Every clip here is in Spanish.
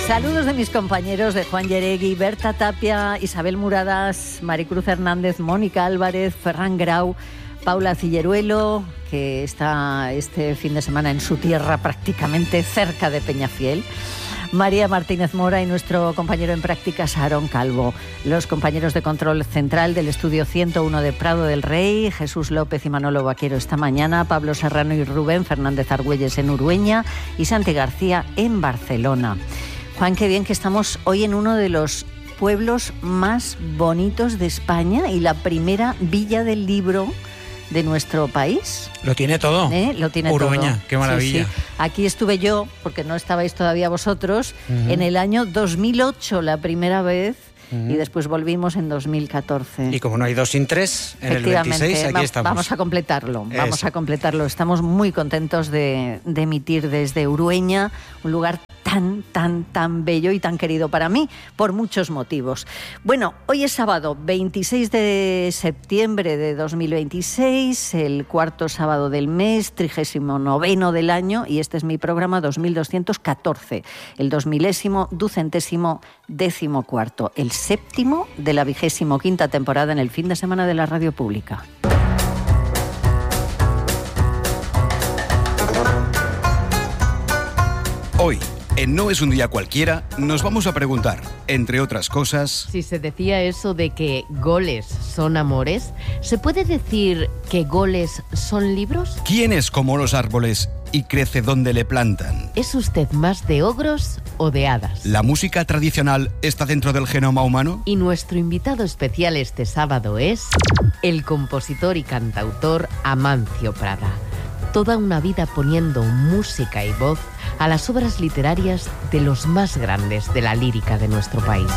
Saludos de mis compañeros de Juan Yeregui, Berta Tapia, Isabel Muradas, Maricruz Hernández, Mónica Álvarez, Ferran Grau, Paula Cilleruelo, que está este fin de semana en su tierra prácticamente cerca de Peñafiel, María Martínez Mora y nuestro compañero en prácticas Aarón Calvo, los compañeros de control central del estudio 101 de Prado del Rey, Jesús López y Manolo Vaquero esta mañana, Pablo Serrano y Rubén Fernández Argüelles en Urueña y Santi García en Barcelona. Juan, qué bien que estamos hoy en uno de los pueblos más bonitos de España y la primera villa del libro de nuestro país. Lo tiene todo. Lo tiene Urueña, todo. Qué maravilla. Sí, sí. Aquí estuve yo, porque no estabais todavía vosotros, en el año 2008 la primera vez. Y después volvimos en 2014. Y como no hay dos sin tres, en el 26 aquí estamos. Vamos a completarlo. Estamos muy contentos de emitir desde Urueña, un lugar tan bello y tan querido para mí, por muchos motivos. Bueno, hoy es sábado 26 de septiembre de 2026, el cuarto sábado del mes, 39º del año, y este es mi programa 2214, el 2000º, 214º, el séptimo de la 25ª temporada en el fin de semana de la radio pública. Hoy, en No es un día cualquiera, nos vamos a preguntar, entre otras cosas... Si se decía eso de que goles son amores, ¿se puede decir que goles son libros? ¿Quién es como los árboles y crece donde le plantan? ¿Es usted más de ogros o de hadas? ¿La música tradicional está dentro del genoma humano? Y nuestro invitado especial este sábado es el compositor y cantautor Amancio Prada. Toda una vida poniendo música y voz a las obras literarias de los más grandes de la lírica de nuestro país.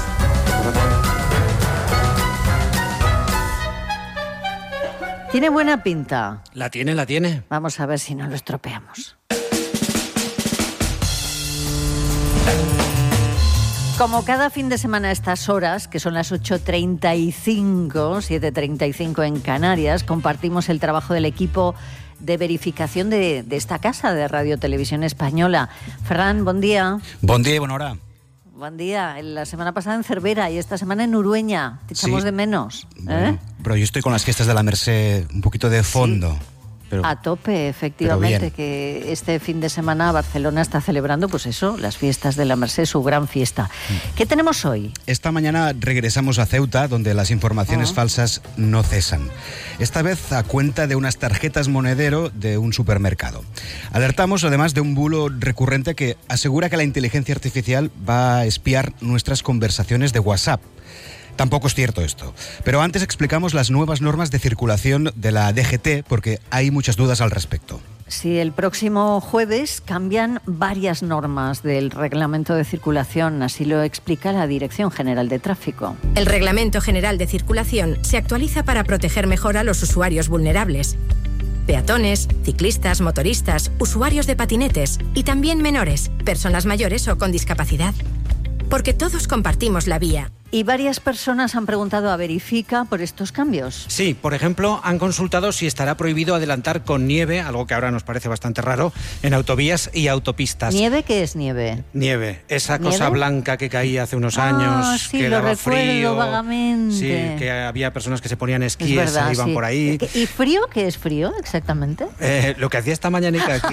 Tiene buena pinta. La tiene. Vamos a ver si no lo estropeamos. Como cada fin de semana a estas horas, que son las 8:35, 7:35 en Canarias, compartimos el trabajo del equipo de verificación de esta casa de Radio Televisión Española. Fran, buen día. Buen día y buena hora. Buen día. La semana pasada en Cervera y esta semana en Urueña. Te echamos de menos. Bueno, pero yo estoy con las fiestas de la Merced un poquito de fondo. Sí. Pero, a tope, efectivamente, que este fin de semana Barcelona está celebrando, pues eso, las fiestas de la Merced, su gran fiesta. ¿Qué tenemos hoy? Esta mañana regresamos a Ceuta, donde las informaciones falsas no cesan. Esta vez a cuenta de unas tarjetas monedero de un supermercado. Alertamos además de un bulo recurrente que asegura que la inteligencia artificial va a espiar nuestras conversaciones de WhatsApp. Tampoco es cierto esto. Pero antes explicamos las nuevas normas de circulación de la DGT, porque hay muchas dudas al respecto. Sí, el próximo jueves cambian varias normas del Reglamento de Circulación, así lo explica la Dirección General de Tráfico. El Reglamento General de Circulación se actualiza para proteger mejor a los usuarios vulnerables. Peatones, ciclistas, motoristas, usuarios de patinetes y también menores, personas mayores o con discapacidad. Porque todos compartimos la vía. Y varias personas han preguntado a Verifica por estos cambios. Sí, por ejemplo, han consultado si estará prohibido adelantar con nieve, algo que ahora nos parece bastante raro, en autovías y autopistas. ¿Nieve? ¿Qué es nieve? Nieve, esa cosa blanca que caía hace unos años, sí, que lo daba recuerdo frío. Vagamente. Sí, que había personas que se ponían esquíes, es verdad, iban por ahí. ¿Y frío? ¿Qué es frío exactamente? Lo que hacía esta mañanica aquí.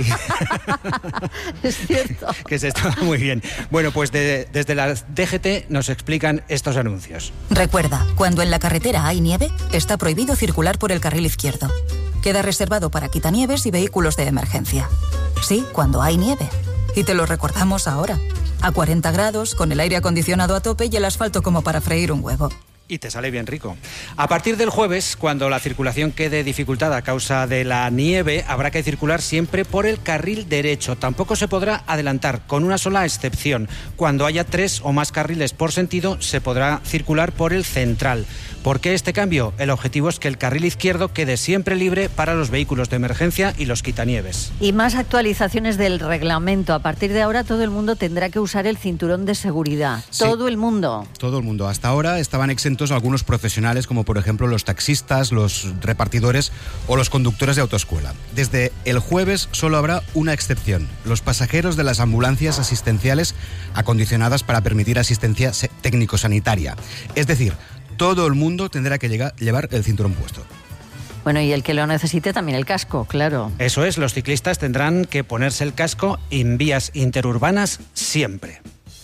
Es cierto. Que se estaba muy bien. Bueno, pues desde la DGT nos explican estos anuncios. Recuerda, cuando en la carretera hay nieve, está prohibido circular por el carril izquierdo. Queda reservado para quitanieves y vehículos de emergencia. Sí, cuando hay nieve. Y te lo recordamos ahora. A 40 grados, con el aire acondicionado a tope y el asfalto como para freír un huevo. Y te sale bien rico. A partir del jueves, cuando la circulación quede dificultada a causa de la nieve, habrá que circular siempre por el carril derecho. Tampoco se podrá adelantar, con una sola excepción. Cuando haya 3 o más carriles por sentido, se podrá circular por el central. ¿Por qué este cambio? El objetivo es que el carril izquierdo quede siempre libre para los vehículos de emergencia y los quitanieves. Y más actualizaciones del reglamento. A partir de ahora todo el mundo tendrá que usar el cinturón de seguridad. Sí. Todo el mundo. Todo el mundo. Hasta ahora estaban exentos atentos algunos profesionales, como por ejemplo los taxistas, los repartidores o los conductores de autoescuela. Desde el jueves solo habrá una excepción: los pasajeros de las ambulancias asistenciales acondicionadas para permitir asistencia técnico-sanitaria. Es decir, todo el mundo tendrá que llevar el cinturón puesto. Bueno, y el que lo necesite también el casco, claro. Eso es, los ciclistas tendrán que ponerse el casco en vías interurbanas siempre.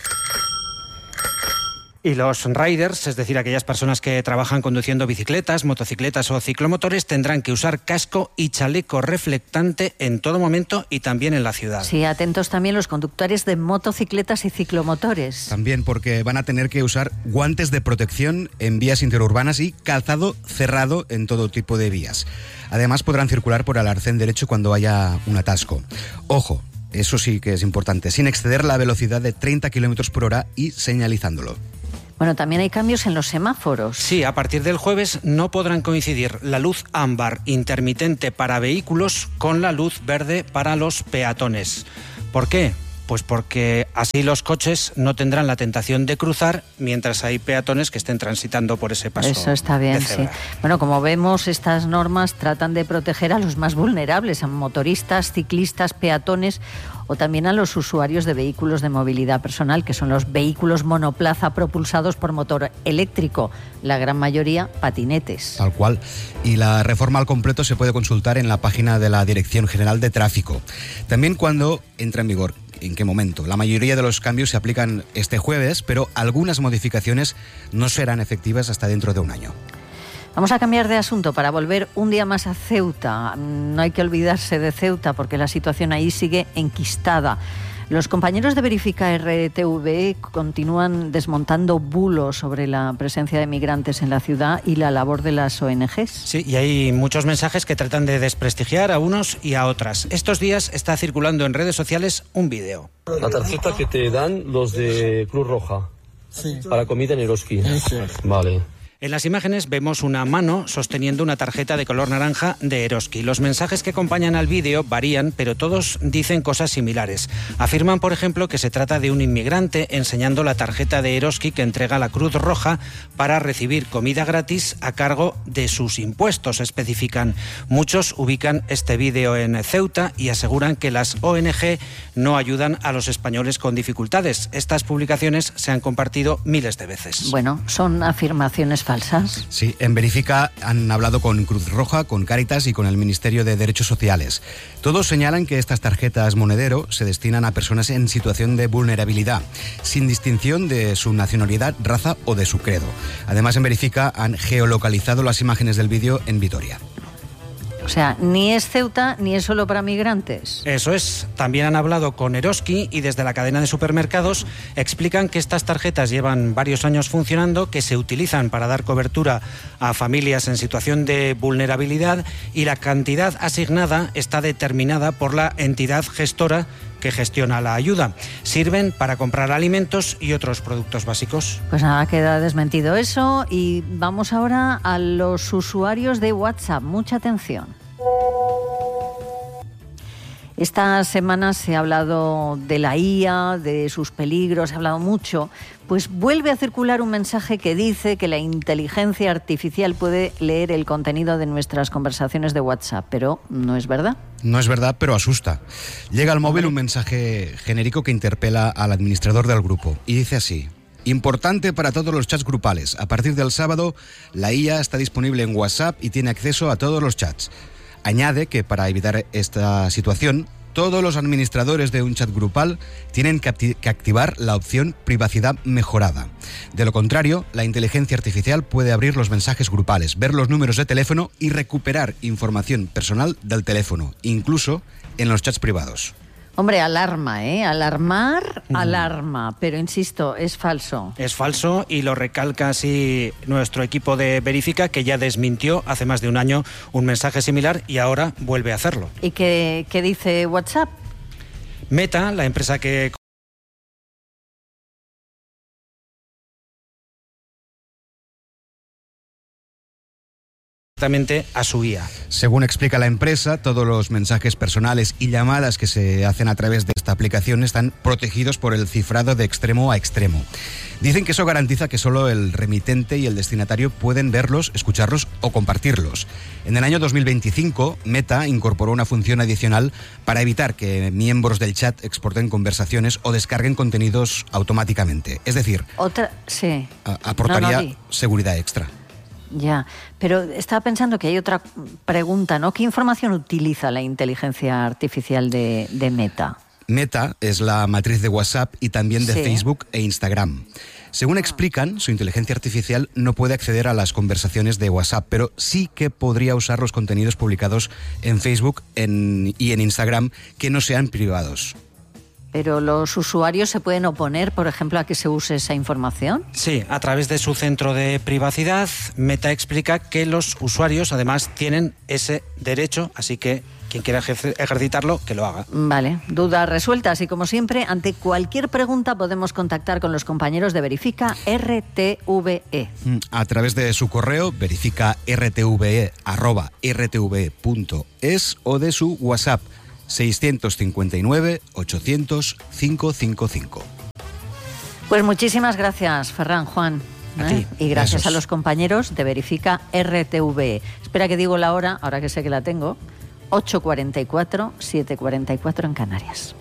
Y los riders, es decir, aquellas personas que trabajan conduciendo bicicletas, motocicletas o ciclomotores, tendrán que usar casco y chaleco reflectante en todo momento y también en la ciudad. Sí, atentos también los conductores de motocicletas y ciclomotores. También porque van a tener que usar guantes de protección en vías interurbanas y calzado cerrado en todo tipo de vías. Además, podrán circular por el arcén derecho cuando haya un atasco. Ojo, eso sí que es importante, sin exceder la velocidad de 30 km por hora y señalizándolo. Bueno, también hay cambios en los semáforos. Sí, a partir del jueves no podrán coincidir la luz ámbar intermitente para vehículos con la luz verde para los peatones. ¿Por qué? Pues porque así los coches no tendrán la tentación de cruzar mientras hay peatones que estén transitando por ese paso. Eso está bien, sí. Bueno, como vemos, estas normas tratan de proteger a los más vulnerables, a motoristas, ciclistas, peatones o también a los usuarios de vehículos de movilidad personal, que son los vehículos monoplaza propulsados por motor eléctrico, la gran mayoría patinetes. Tal cual. Y la reforma al completo se puede consultar en la página de la Dirección General de Tráfico. También cuando entra en vigor. ¿En qué momento? La mayoría de los cambios se aplican este jueves, pero algunas modificaciones no serán efectivas hasta dentro de un año. Vamos a cambiar de asunto para volver un día más a Ceuta. No hay que olvidarse de Ceuta porque la situación ahí sigue enquistada. Los compañeros de Verifica RTV continúan desmontando bulos sobre la presencia de migrantes en la ciudad y la labor de las ONGs. Sí, y hay muchos mensajes que tratan de desprestigiar a unos y a otras. Estos días está circulando en redes sociales un vídeo. La tarjeta que te dan los de Cruz Roja, sí, para comida en Eroski. Sí. Vale. En las imágenes vemos una mano sosteniendo una tarjeta de color naranja de Eroski. Los mensajes que acompañan al vídeo varían, pero todos dicen cosas similares. Afirman, por ejemplo, que se trata de un inmigrante enseñando la tarjeta de Eroski que entrega la Cruz Roja para recibir comida gratis a cargo de sus impuestos, especifican. Muchos ubican este vídeo en Ceuta y aseguran que las ONG no ayudan a los españoles con dificultades. Estas publicaciones se han compartido miles de veces. Bueno, son afirmaciones falsas. Sí, en Verifica han hablado con Cruz Roja, con Cáritas y con el Ministerio de Derechos Sociales. Todos señalan que estas tarjetas monedero se destinan a personas en situación de vulnerabilidad, sin distinción de su nacionalidad, raza o de su credo. Además, en Verifica han geolocalizado las imágenes del vídeo en Vitoria. O sea, ni es Ceuta ni es solo para migrantes. Eso es. También han hablado con Eroski y desde la cadena de supermercados explican que estas tarjetas llevan varios años funcionando, que se utilizan para dar cobertura a familias en situación de vulnerabilidad y la cantidad asignada está determinada por la entidad gestora que gestiona la ayuda. Sirven para comprar alimentos y otros productos básicos. Pues nada, queda desmentido eso y vamos ahora a los usuarios de WhatsApp. Mucha atención. Esta semana se ha hablado de la IA, de sus peligros, se ha hablado mucho. Pues vuelve a circular un mensaje que dice que la inteligencia artificial puede leer el contenido de nuestras conversaciones de WhatsApp, pero no es verdad. No es verdad, pero asusta. Llega al móvil un mensaje genérico que interpela al administrador del grupo y dice así: importante para todos los chats grupales. A partir del sábado, la IA está disponible en WhatsApp y tiene acceso a todos los chats. Añade que para evitar esta situación, todos los administradores de un chat grupal tienen que activar la opción privacidad mejorada. De lo contrario, la inteligencia artificial puede abrir los mensajes grupales, ver los números de teléfono y recuperar información personal del teléfono, incluso en los chats privados. Hombre, alarma, ¿eh? Alarmar, alarma, pero insisto, es falso. Es falso y lo recalca así nuestro equipo de Verifica, que ya desmintió hace más de un año un mensaje similar y ahora vuelve a hacerlo. ¿Y qué dice WhatsApp? Meta, la empresa que directamente a su IA. Según explica la empresa, todos los mensajes personales y llamadas que se hacen a través de esta aplicación están protegidos por el cifrado de extremo a extremo. Dicen que eso garantiza que solo el remitente y el destinatario pueden verlos, escucharlos o compartirlos. En el año 2025, Meta incorporó una función adicional para evitar que miembros del chat exporten conversaciones o descarguen contenidos automáticamente. Es decir, aportaría seguridad extra. Ya, pero estaba pensando que hay otra pregunta, ¿no? ¿Qué información utiliza la inteligencia artificial de Meta? Meta es la matriz de WhatsApp y también de Facebook e Instagram. Según explican, su inteligencia artificial no puede acceder a las conversaciones de WhatsApp, pero sí que podría usar los contenidos publicados en Facebook y en Instagram que no sean privados. ¿Pero los usuarios se pueden oponer, por ejemplo, a que se use esa información? Sí, a través de su centro de privacidad, Meta explica que los usuarios además tienen ese derecho, así que quien quiera ejercitarlo, que lo haga. Vale, dudas resueltas y como siempre, ante cualquier pregunta podemos contactar con los compañeros de Verifica RTV. A través de su correo, verificartve@rtve.es o de su WhatsApp 659 800 555. Pues muchísimas gracias, Ferran, Juan. A ti. Y gracias Besos. a los compañeros de Verifica RTV. Espera que digo la hora, ahora que sé que la tengo. 8:44, 7:44 en Canarias.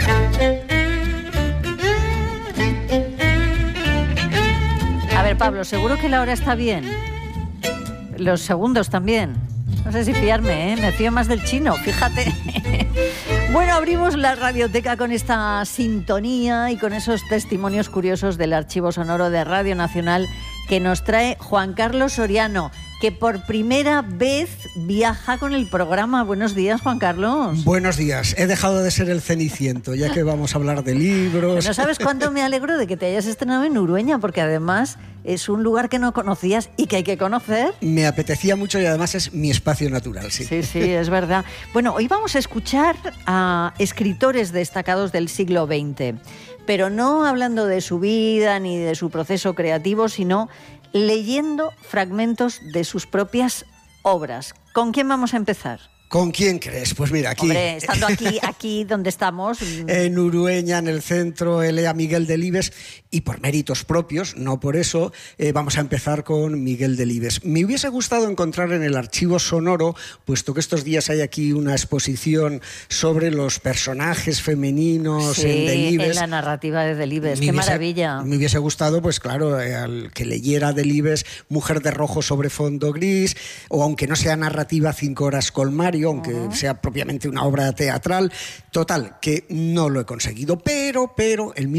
A ver, Pablo, seguro que la hora está bien. Los segundos también. No sé si fiarme, ¿eh? Me fío más del chino, fíjate. Bueno, abrimos la radioteca con esta sintonía y con esos testimonios curiosos del archivo sonoro de Radio Nacional que nos trae Juan Carlos Soriano, que por primera vez viaja con el programa. Buenos días, Juan Carlos. Buenos días. He dejado de ser el Ceniciento, ya que vamos a hablar de libros. ¿No sabes cuánto me alegro de que te hayas estrenado en Urueña? Porque además es un lugar que no conocías y que hay que conocer. Me apetecía mucho y además es mi espacio natural, sí. Sí, sí, es verdad. Bueno, hoy vamos a escuchar a escritores destacados del siglo XX, pero no hablando de su vida ni de su proceso creativo, sino leyendo fragmentos de sus propias obras. ¿Con quién vamos a empezar? ¿Con quién crees? Pues mira, aquí... Hombre, estando aquí donde estamos... En Urueña, en el centro, lea Miguel Delibes, y por méritos propios, no por eso, vamos a empezar con Miguel Delibes. Me hubiese gustado encontrar en el archivo sonoro, puesto que estos días hay aquí una exposición sobre los personajes femeninos en Delibes. En la narrativa de Delibes, qué maravilla. Me hubiese gustado, pues claro, al que leyera Delibes Mujer de rojo sobre fondo gris, o aunque no sea narrativa, 5 horas con Mario, aunque sea propiamente una obra teatral. Total, que no lo he conseguido. Pero en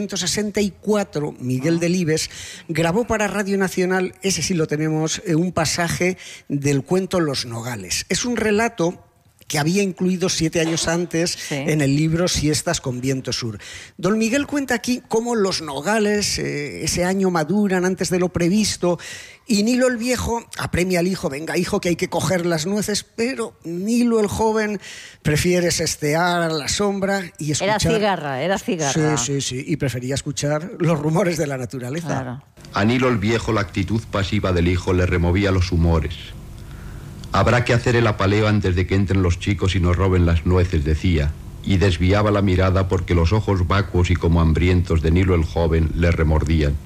1964 Miguel Delibes grabó para Radio Nacional, ese sí lo tenemos, un pasaje del cuento Los Nogales. Es un relato que había incluido 7 años antes en el libro Siestas con viento sur. Don Miguel cuenta aquí cómo los nogales ese año maduran antes de lo previsto y Nilo el viejo apremia al hijo: venga hijo, que hay que coger las nueces, pero Nilo el joven prefiere sestear a la sombra y escuchar... Era cigarra. Sí, y prefería escuchar los rumores de la naturaleza. Claro. A Nilo el viejo la actitud pasiva del hijo le removía los humores. Habrá que hacer el apaleo antes de que entren los chicos y nos roben las nueces, decía, y desviaba la mirada porque los ojos vacuos y como hambrientos de Nilo el joven le remordían.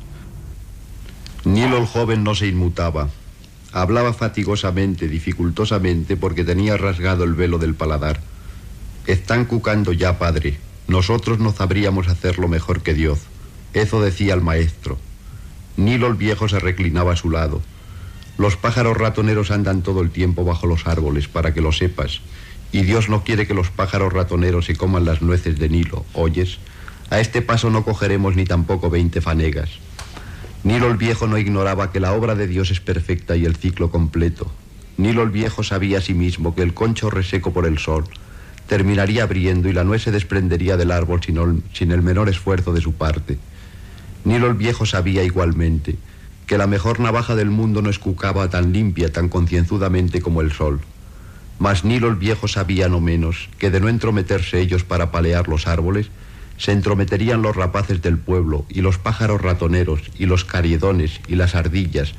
Nilo el joven no se inmutaba. Hablaba fatigosamente, dificultosamente, porque tenía rasgado el velo del paladar. Están cucando ya, padre. Nosotros no sabríamos hacerlo mejor que Dios. Eso decía el maestro. Nilo el viejo se reclinaba a su lado. Los pájaros ratoneros andan todo el tiempo bajo los árboles, para que lo sepas. Y Dios no quiere que los pájaros ratoneros se coman las nueces de Nilo, ¿oyes? A este paso no cogeremos ni tampoco 20 fanegas. Nilo el viejo no ignoraba que la obra de Dios es perfecta y el ciclo completo. Nilo el viejo sabía a sí mismo que el concho reseco por el sol terminaría abriendo y la nuez se desprendería del árbol sin el menor esfuerzo de su parte. Nilo el viejo sabía igualmente que la mejor navaja del mundo no escucaba tan limpia, tan concienzudamente como el sol. Mas Nilo el viejo sabía no menos que de no entrometerse ellos para palear los árboles, se entrometerían los rapaces del pueblo y los pájaros ratoneros y los cariedones y las ardillas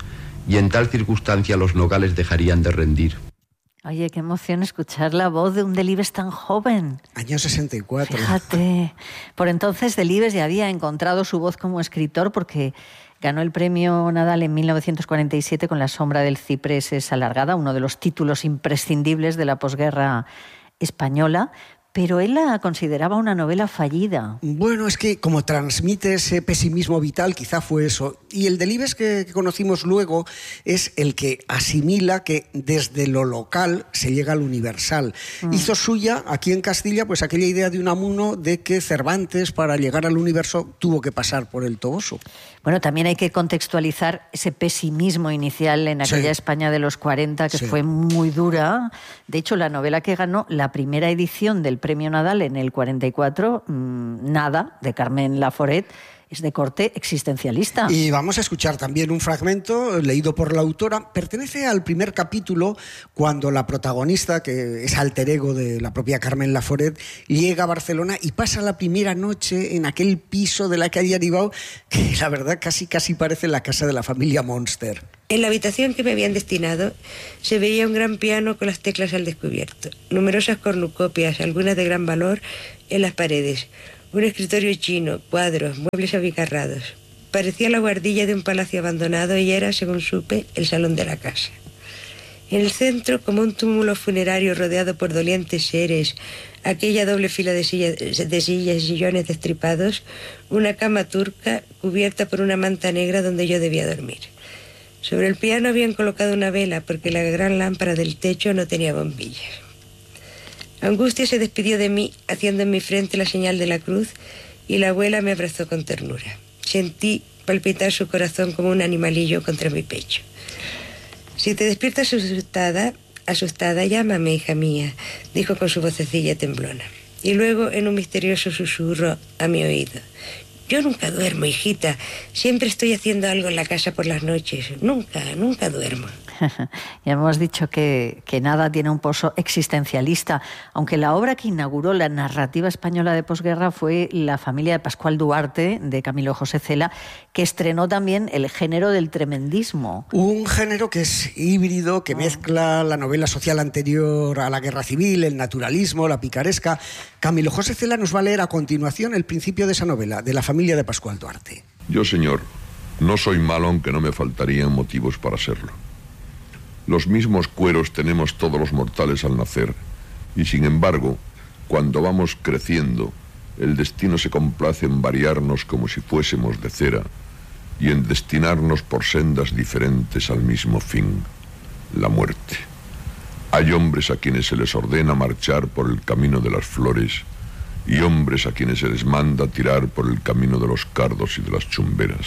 y en tal circunstancia los nogales dejarían de rendir. Oye, qué emoción escuchar la voz de un Delibes tan joven. Año 64. Fíjate. Por entonces Delibes ya había encontrado su voz como escritor porque ganó el premio Nadal en 1947 con La sombra del ciprés es alargada, uno de los títulos imprescindibles de la posguerra española. Pero él la consideraba una novela fallida. Bueno, es que como transmite ese pesimismo vital, quizá fue eso. Y el Delibes que conocimos luego es el que asimila que desde lo local se llega al universal. Hizo suya, aquí en Castilla, pues aquella idea de Unamuno de que Cervantes, para llegar al universo, tuvo que pasar por el Toboso. Bueno, también hay que contextualizar ese pesimismo inicial en aquella España de los 40, que fue muy dura. De hecho, la novela que ganó la primera edición del Premio Nadal en el 44, Nada, de Carmen Laforet, es de corte existencialista. Y vamos a escuchar también un fragmento leído por la autora. Pertenece al primer capítulo, cuando la protagonista, que es alter ego de la propia Carmen Laforet, llega a Barcelona y pasa la primera noche en aquel piso de la calle Aribau, que la verdad casi parece la casa de la familia Monster. En la habitación que me habían destinado se veía un gran piano con las teclas al descubierto, numerosas cornucopias, algunas de gran valor, en las paredes, un escritorio chino, cuadros, muebles abigarrados. Parecía la buhardilla de un palacio abandonado y era, según supe, el salón de la casa. En el centro, como un túmulo funerario rodeado por dolientes seres, aquella doble fila de sillas y sillones destripados, una cama turca cubierta por una manta negra donde yo debía dormir. Sobre el piano habían colocado una vela porque la gran lámpara del techo no tenía bombillas. Angustia se despidió de mí, haciendo en mi frente la señal de la cruz, y la abuela me abrazó con ternura. Sentí palpitar su corazón como un animalillo contra mi pecho. Si te despiertas asustada, llámame, hija mía, dijo con su vocecilla temblona. Y luego, en un misterioso susurro a mi oído: yo nunca duermo, hijita. Siempre estoy haciendo algo en la casa por las noches. Nunca duermo. Ya hemos dicho que Nada tiene un pozo existencialista, aunque la obra que inauguró la narrativa española de posguerra fue La familia de Pascual Duarte, de Camilo José Cela, que estrenó también el género del tremendismo. Un género que es híbrido, que mezcla la novela social anterior a la Guerra Civil, el naturalismo, la picaresca. Camilo José Cela nos va a leer a continuación el principio de esa novela, de La familia de Pascual Duarte. Yo, señor, no soy malo, aunque no me faltarían motivos para serlo. Los mismos cueros tenemos todos los mortales al nacer, y sin embargo, cuando vamos creciendo, el destino se complace en variarnos como si fuésemos de cera, y en destinarnos por sendas diferentes al mismo fin, la muerte. Hay hombres a quienes se les ordena marchar por el camino de las flores, y hombres a quienes se les manda tirar por el camino de los cardos y de las chumberas.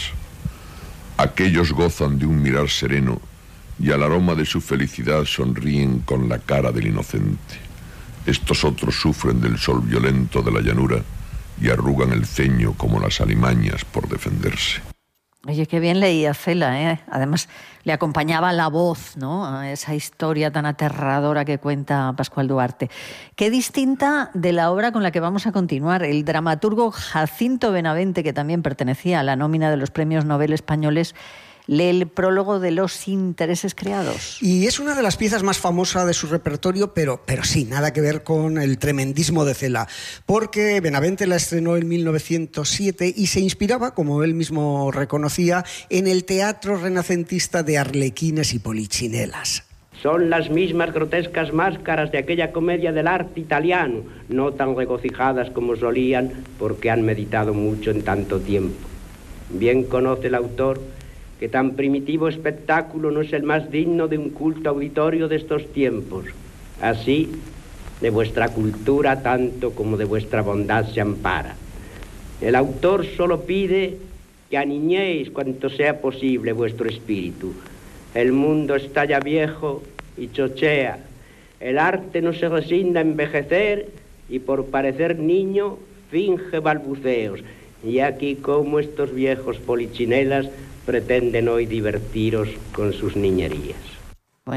Aquellos gozan de un mirar sereno, y al aroma de su felicidad sonríen con la cara del inocente. Estos otros sufren del sol violento de la llanura y arrugan el ceño como las alimañas por defenderse. Oye, qué bien leía Cela, ¿eh? Además, le acompañaba la voz, ¿no?, a esa historia tan aterradora que cuenta Pascual Duarte. Qué distinta de la obra con la que vamos a continuar. El dramaturgo Jacinto Benavente, que también pertenecía a la nómina de los premios Nobel españoles, lee el prólogo de Los intereses creados. Y es una de las piezas más famosas de su repertorio, pero sí, nada que ver con el tremendismo de Cela, porque Benavente la estrenó en 1907 y se inspiraba, como él mismo reconocía, en el teatro renacentista de arlequines y polichinelas. Son las mismas grotescas máscaras de aquella comedia del arte italiano, no tan regocijadas como solían, porque han meditado mucho en tanto tiempo. Bien conoce el autor que tan primitivo espectáculo no es el más digno de un culto auditorio de estos tiempos. Así, de vuestra cultura tanto como de vuestra bondad se ampara. El autor solo pide que aniñéis cuanto sea posible vuestro espíritu. El mundo está ya viejo y chochea. El arte no se resigna a envejecer y por parecer niño finge balbuceos. Y aquí como estos viejos polichinelas pretenden hoy divertiros con sus niñerías. Bueno,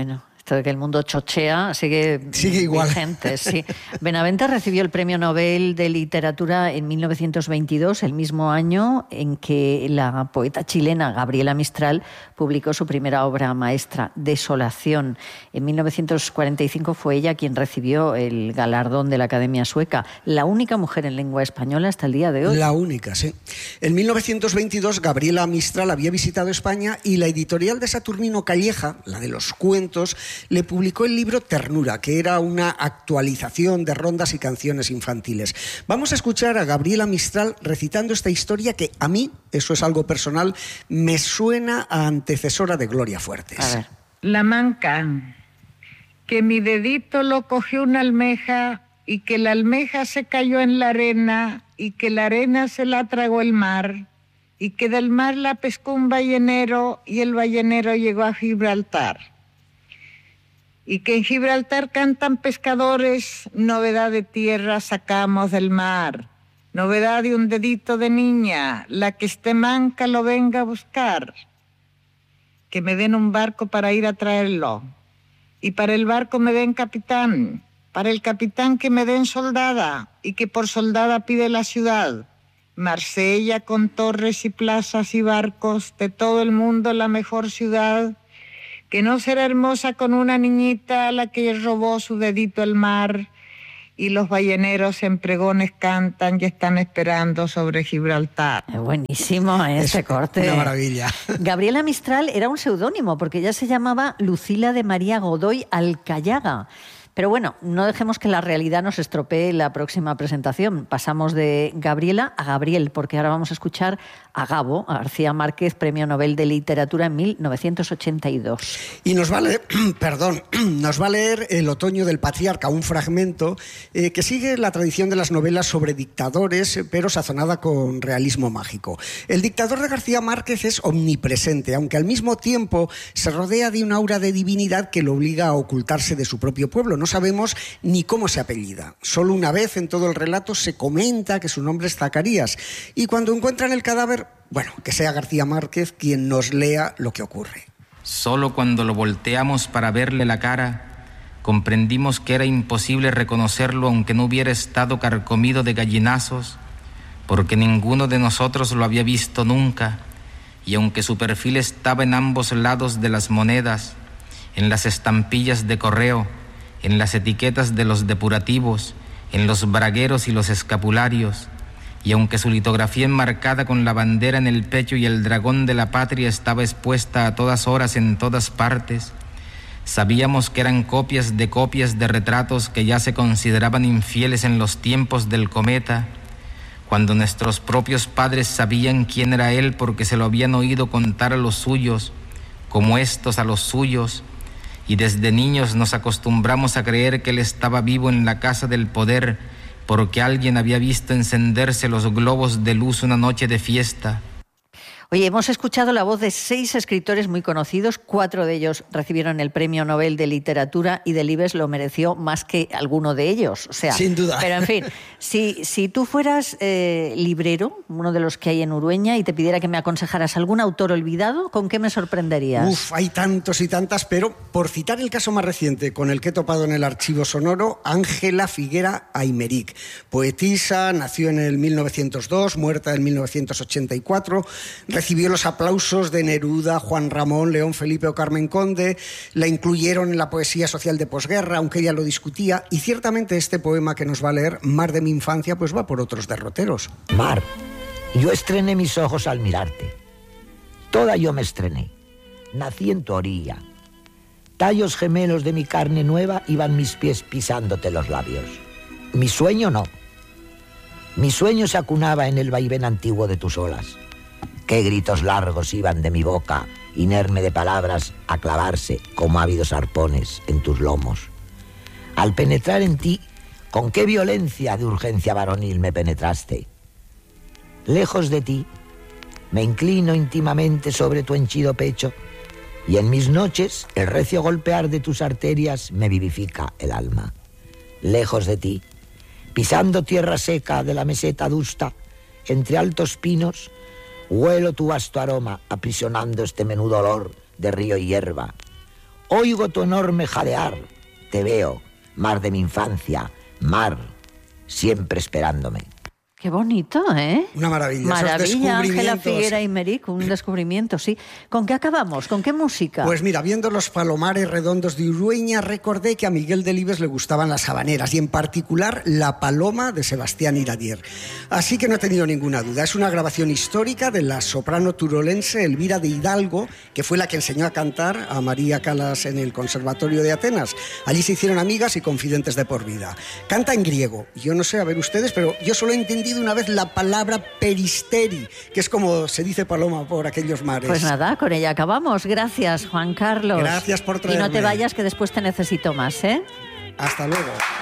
Esto de que el mundo chochea sigue igual. Vigente, sí. Benavente recibió el Premio Nobel de Literatura en 1922, el mismo año en que la poeta chilena Gabriela Mistral publicó su primera obra maestra, Desolación. En 1945 fue ella quien recibió el galardón de la Academia Sueca, la única mujer en lengua española hasta el día de hoy. La única, sí. En 1922 Gabriela Mistral había visitado España y la editorial de Saturnino Calleja, la de los cuentos, le publicó el libro Ternura, que era una actualización de rondas y canciones infantiles. Vamos a escuchar a Gabriela Mistral recitando esta historia que a mí, eso es algo personal, me suena a antecesora de Gloria Fuertes. A ver. La manca, que mi dedito lo cogió una almeja y que la almeja se cayó en la arena y que la arena se la tragó el mar y que del mar la pescó un ballenero y el ballenero llegó a Gibraltar. Y que en Gibraltar cantan pescadores, novedad de tierra sacamos del mar, novedad de un dedito de niña, la que esté manca lo venga a buscar. Que me den un barco para ir a traerlo, y para el barco me den capitán, para el capitán que me den soldada, y que por soldada pide la ciudad. Marsella con torres y plazas y barcos, de todo el mundo la mejor ciudad, que no será hermosa con una niñita a la que robó su dedito el mar, y los balleneros en pregones cantan y están esperando sobre Gibraltar. Buenísimo ese corte. Una maravilla. Gabriela Mistral era un seudónimo porque ella se llamaba Lucila de María Godoy Alcayaga. Pero bueno, no dejemos que la realidad nos estropee la próxima presentación. Pasamos de Gabriela a Gabriel, porque ahora vamos a escuchar a Gabo, a García Márquez, Premio Nobel de Literatura en 1982. Y nos va a leer El otoño del patriarca, un fragmento que sigue la tradición de las novelas sobre dictadores, pero sazonada con realismo mágico. El dictador de García Márquez es omnipresente, aunque al mismo tiempo se rodea de un aura de divinidad que lo obliga a ocultarse de su propio pueblo. No sabemos ni cómo se apellida. Solo una vez en todo el relato se comenta que su nombre es Zacarías. Y cuando encuentran el cadáver, bueno, que sea García Márquez quien nos lea lo que ocurre. Solo cuando lo volteamos para verle la cara, comprendimos que era imposible reconocerlo aunque no hubiera estado carcomido de gallinazos, porque ninguno de nosotros lo había visto nunca, y aunque su perfil estaba en ambos lados de las monedas, en las estampillas de correo, en las etiquetas de los depurativos, en los bragueros y los escapularios, y aunque su litografía enmarcada con la bandera en el pecho y el dragón de la patria estaba expuesta a todas horas en todas partes, sabíamos que eran copias de retratos que ya se consideraban infieles en los tiempos del cometa, cuando nuestros propios padres sabían quién era él porque se lo habían oído contar a los suyos, como estos a los suyos, y desde niños nos acostumbramos a creer que él estaba vivo en la casa del poder porque alguien había visto encenderse los globos de luz una noche de fiesta. Oye, hemos escuchado la voz de 6 escritores muy conocidos, 4 de ellos recibieron el Premio Nobel de Literatura y Delibes lo mereció más que alguno de ellos. O sea, sin duda. Pero en fin, si tú fueras librero, uno de los que hay en Urueña, y te pidiera que me aconsejaras algún autor olvidado, ¿con qué me sorprenderías? Hay tantos y tantas, pero por citar el caso más reciente con el que he topado en el archivo sonoro, Ángela Figuera Aymeric, poetisa, nació en el 1902, muerta en 1984, recibió los aplausos de Neruda, Juan Ramón, León Felipe o Carmen Conde, la incluyeron en la poesía social de posguerra, aunque ella lo discutía, y ciertamente este poema que nos va a leer, Mar de mi infancia, pues va por otros derroteros. Mar, yo estrené mis ojos al mirarte. Toda yo me estrené. Nací en tu orilla. Tallos gemelos de mi carne nueva iban mis pies pisándote los labios. Mi sueño no. Mi sueño se acunaba en el vaivén antiguo de tus olas. Qué gritos largos iban de mi boca, inerme de palabras, a clavarse como ávidos arpones en tus lomos. Al penetrar en ti, con qué violencia de urgencia varonil me penetraste. Lejos de ti, me inclino íntimamente sobre tu henchido pecho, y en mis noches el recio golpear de tus arterias me vivifica el alma. Lejos de ti, pisando tierra seca de la meseta adusta, entre altos pinos, huelo tu vasto aroma aprisionando este menudo olor de río y hierba. Oigo tu enorme jadear. Te veo, mar de mi infancia, mar, siempre esperándome. Qué bonito, ¿eh? Una maravilla. Maravilla, Ángela Figuera y Meric, un descubrimiento, sí. ¿Con qué acabamos? ¿Con qué música? Pues mira, viendo los palomares redondos de Urueña, recordé que a Miguel Delibes le gustaban las habaneras y en particular La Paloma de Sebastián Iradier. Así que no he tenido ninguna duda. Es una grabación histórica de la soprano turolense Elvira de Hidalgo, que fue la que enseñó a cantar a María Callas en el Conservatorio de Atenas. Allí se hicieron amigas y confidentes de por vida. Canta en griego. Yo no sé, a ver ustedes, pero yo solo he entendido una vez la palabra peristeri, que es como se dice paloma por aquellos mares. Pues nada, con ella acabamos. Gracias, Juan Carlos. Gracias por traerme. Y no te vayas, que después te necesito más, ¿eh? Hasta luego.